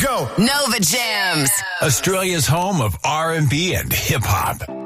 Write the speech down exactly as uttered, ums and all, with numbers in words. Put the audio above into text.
Go. Nova Jams. Australia's home of R and B and hip hop.